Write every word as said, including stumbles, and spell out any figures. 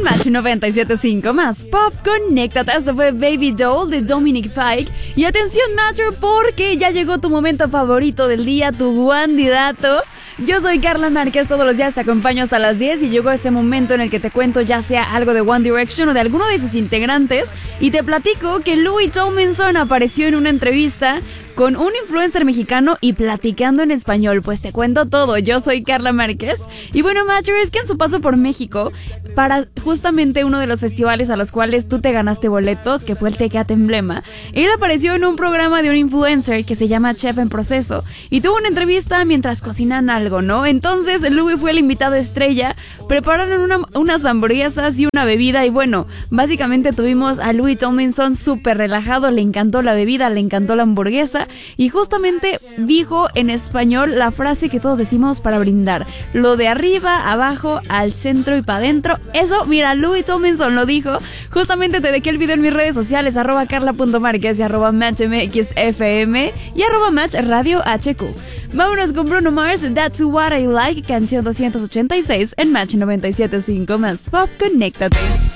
Match noventa y siete punto cinco más Pop, conéctate. Esto fue Baby Doll de Dominic Fike. Y atención, Matcher, porque ya llegó tu momento favorito del día, tu candidato. Yo soy Carla Márquez, todos los días te acompaño hasta las diez y llegó ese momento en el que te cuento ya sea algo de One Direction o de alguno de sus integrantes y te platico que Louis Tomlinson apareció en una entrevista con un influencer mexicano y platicando en español. Pues te cuento todo, yo soy Carla Márquez. Y bueno, Matcher, es que en su paso por México, para justamente uno de los festivales a los cuales tú te ganaste boletos, que fue el Tecate Emblema, él apareció en un programa de un influencer que se llama Chef en Proceso y tuvo una entrevista mientras cocinan algo, ¿no? Entonces Louis fue el invitado estrella, prepararon una, unas hamburguesas y una bebida y bueno, básicamente tuvimos a Louis Tomlinson súper relajado, le encantó la bebida, le encantó la hamburguesa y justamente dijo en español la frase que todos decimos para brindar: lo de arriba, abajo, al centro y para adentro. Eso, mira, Louis Tomlinson lo dijo. Justamente te dejé el video en mis redes sociales, arroba carla.marquez y arroba matchmxfm y arroba match radio hq. Vámonos con Bruno Mars, That's What I Like, canción doscientos ochenta y seis en Match noventa y siete punto cinco más Pop, conéctate.